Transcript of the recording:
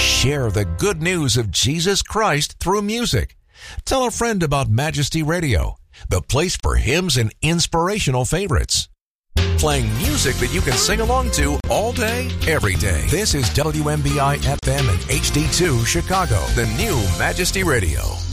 Share the good news of Jesus Christ through music. Tell a friend about Majesty Radio, the place for hymns and inspirational favorites. Playing music that you can sing along to all day, every day. This is WMBI FM and HD2 Chicago, the new Majesty Radio.